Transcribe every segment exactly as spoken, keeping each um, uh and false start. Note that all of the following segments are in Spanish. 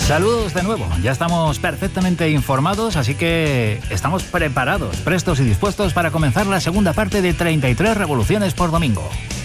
Saludos de nuevo, ya estamos perfectamente informados, así que estamos preparados, prestos y dispuestos para comenzar la segunda parte de treinta y tres revoluciones por domingo.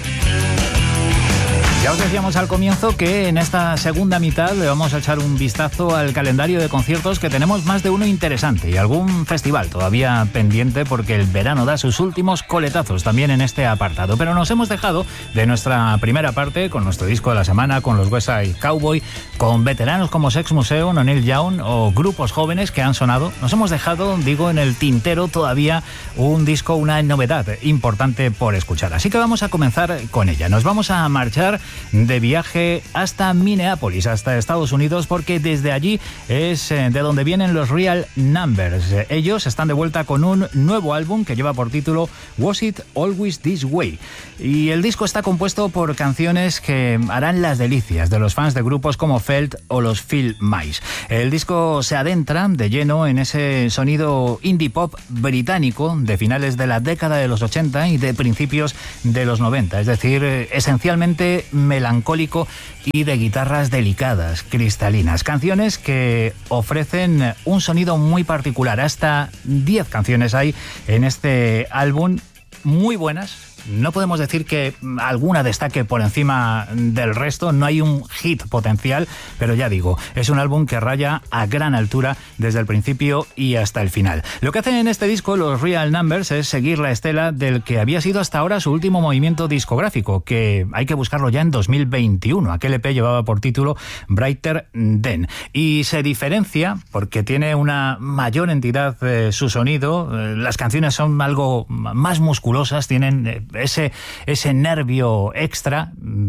Ya os decíamos al comienzo que en esta segunda mitad le vamos a echar un vistazo al calendario de conciertos, que tenemos más de uno interesante y algún festival todavía pendiente, porque el verano da sus últimos coletazos también en este apartado. Pero nos hemos dejado de nuestra primera parte con nuestro disco de la semana, con los West Side Cowboy, con veteranos como Sex Museum o Neil Young o grupos jóvenes que han sonado. Nos hemos dejado, digo, en el tintero todavía un disco, una novedad importante por escuchar. Así que vamos a comenzar con ella. Nos vamos a marchar de viaje hasta Minneapolis, hasta Estados Unidos, porque desde allí es de donde vienen los Real Numbers. Ellos están de vuelta con un nuevo álbum que lleva por título Was It Always This Way, y el disco está compuesto por canciones que harán las delicias de los fans de grupos como Felt o los Phil Mice. El disco se adentra de lleno en ese sonido indie pop británico de finales de la década de los ochenta y de principios de los noventa, es decir, esencialmente melancólico y de guitarras delicadas, cristalinas. Canciones que ofrecen un sonido muy particular. Hasta diez canciones hay en este álbum, muy buenas. No podemos decir que alguna destaque por encima del resto, no hay un hit potencial, pero ya digo, es un álbum que raya a gran altura desde el principio y hasta el final. Lo que hacen en este disco los Real Numbers es seguir la estela del que había sido hasta ahora su último movimiento discográfico, que hay que buscarlo ya en dos mil veintiuno. Aquel E P llevaba por título Brighter Than, y se diferencia porque tiene una mayor entidad eh, su sonido. Eh, las canciones son algo más musculosas, tienen eh, Ese, ese nervio extra,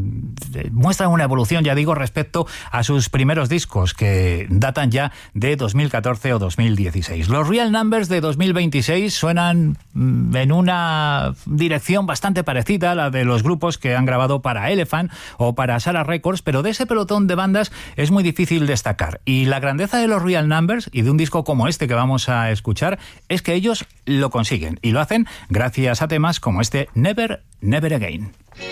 muestran una evolución, ya digo, respecto a sus primeros discos, que datan ya de dos mil catorce o dos mil dieciséis. Los Real Numbers de dos mil veintiséis suenan en una dirección bastante parecida a la de los grupos que han grabado para Elephant o para Sarah Records, pero de ese pelotón de bandas es muy difícil destacar. Y la grandeza de los Real Numbers y de un disco como este que vamos a escuchar es que ellos lo consiguen, y lo hacen gracias a temas como este Never Never Again.